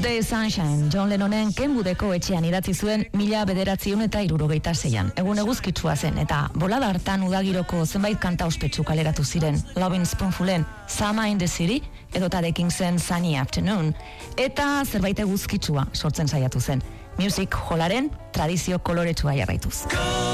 Day Sunshine, John Lennonen Kenwoodeko etxean idatzi zuen 1966. Egun eguzkitsua zen eta bolada hartan udagiroko zenbait kanta ospetsu kaleratu ziren. Lovin' Spoonfulen Summer in the City edota The Kingsen Sunny Afternoon eta zerbait eguzkitsua sortzen saiatu zen. Music Hallaren tradizio koloretsua jarraituz.